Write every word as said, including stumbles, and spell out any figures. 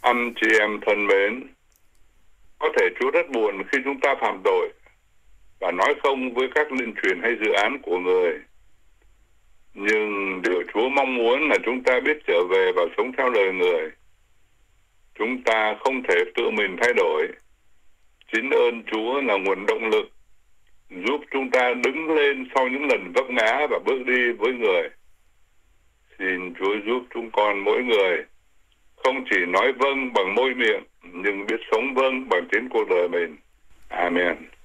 Anh chị em thân mến, có thể Chúa rất buồn khi chúng ta phạm tội và nói không với các linh truyền hay dự án của người. Nhưng điều Chúa mong muốn là chúng ta biết trở về và sống theo lời người. Chúng ta không thể tự mình thay đổi. Chính ơn Chúa là nguồn động lực giúp chúng ta đứng lên sau những lần vấp ngã và bước đi với người. Xin Chúa giúp chúng con mỗi người không chỉ nói vâng bằng môi miệng, nhưng biết sống vâng bằng chính cuộc đời mình. Amen.